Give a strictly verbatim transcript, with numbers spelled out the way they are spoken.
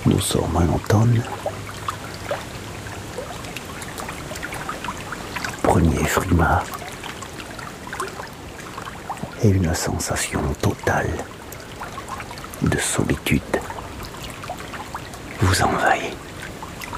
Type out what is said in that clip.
Nous sommes en automne. Premier frimas. Et une sensation totale de solitude vous envahit.